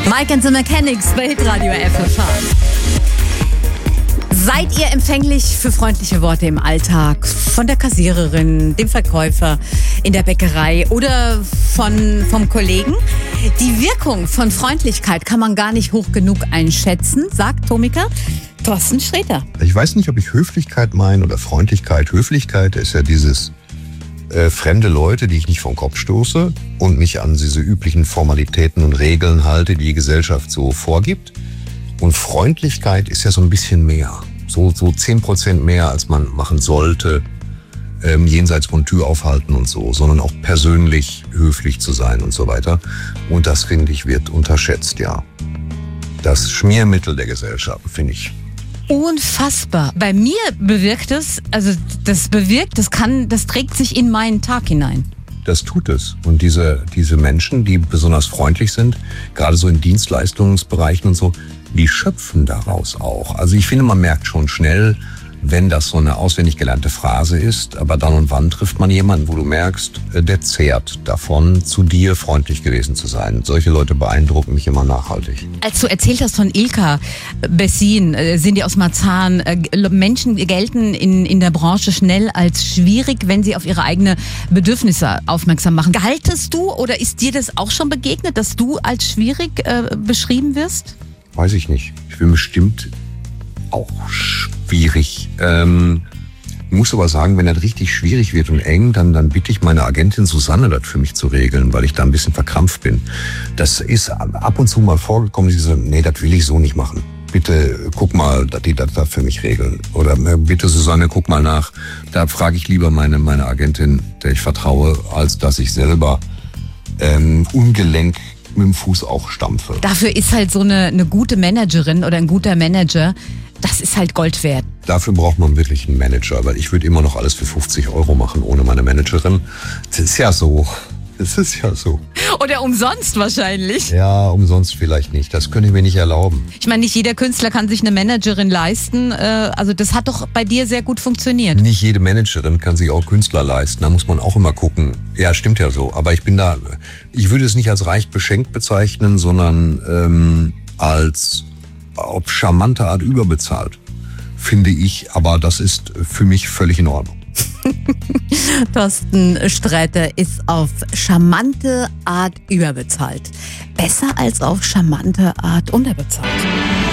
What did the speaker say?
Mike and the Mechanics bei Hitradio FFH. Seid ihr empfänglich für freundliche Worte im Alltag? Von der Kassiererin, dem Verkäufer in der Bäckerei oder vom Kollegen? Die Wirkung von Freundlichkeit kann man gar nicht hoch genug einschätzen, sagt Komiker Thorsten Sträter. Ich weiß nicht, ob ich Höflichkeit meine oder Freundlichkeit. Höflichkeit ist ja dieses fremde Leute, die ich nicht vom Kopf stoße und mich an diese üblichen Formalitäten und Regeln halte, die die Gesellschaft so vorgibt. Und Freundlichkeit ist ja so ein bisschen mehr. So 10% mehr, als man machen sollte, jenseits von Tür aufhalten und so, sondern auch persönlich höflich zu sein und so weiter. Und das, finde ich, wird unterschätzt, ja. Das Schmiermittel der Gesellschaft, finde ich. Unfassbar. Bei mir bewirkt es, das trägt sich in meinen Tag hinein. Das tut es. Und diese Menschen, die besonders freundlich sind, gerade so in Dienstleistungsbereichen und so, die schöpfen daraus auch. Also ich finde, man merkt schon schnell, wenn das so eine auswendig gelernte Phrase ist, aber dann und wann trifft man jemanden, wo du merkst, der zehrt davon, zu dir freundlich gewesen zu sein. Solche Leute beeindrucken mich immer nachhaltig. Als du erzählt hast von Ilka Bessin, sind die aus Marzahn, Menschen gelten in der Branche schnell als schwierig, wenn sie auf ihre eigenen Bedürfnisse aufmerksam machen. Galtest du oder ist dir das auch schon begegnet, dass du als schwierig beschrieben wirst? Weiß ich nicht. Ich bin bestimmt auch schwierig. Muss aber sagen, wenn das richtig schwierig wird und eng, dann bitte ich meine Agentin Susanne, das für mich zu regeln, weil ich da ein bisschen verkrampft bin. Das ist ab und zu mal vorgekommen, sie so, nee, das will ich so nicht machen. Bitte guck mal, dass die das da für mich regeln. Oder bitte Susanne, guck mal nach. Da frage ich lieber meine Agentin, der ich vertraue, als dass ich selber ungelenk mit dem Fuß auch stampfe. Dafür ist halt so eine gute Managerin oder ein guter Manager, das ist halt Gold wert. Dafür braucht man wirklich einen Manager, weil ich würde immer noch alles für 50 € machen ohne meine Managerin. Das ist ja so. Es ist ja so. Oder umsonst wahrscheinlich. Ja, umsonst vielleicht nicht. Das könnte ich mir nicht erlauben. Ich meine, nicht jeder Künstler kann sich eine Managerin leisten. Also das hat doch bei dir sehr gut funktioniert. Nicht jede Managerin kann sich auch Künstler leisten. Da muss man auch immer gucken. Ja, stimmt ja so. Aber ich würde es nicht als reich beschenkt bezeichnen, sondern als auf charmante Art überbezahlt, finde ich. Aber das ist für mich völlig in Ordnung. Thorsten Sträter ist auf charmante Art überbezahlt. Besser als auf charmante Art unterbezahlt.